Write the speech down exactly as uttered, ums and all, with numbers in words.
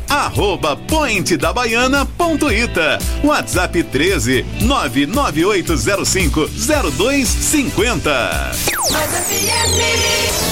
arroba point da baiana ponto ita. WhatsApp treze, nove nove oito zero cinco, zero dois cinco zero.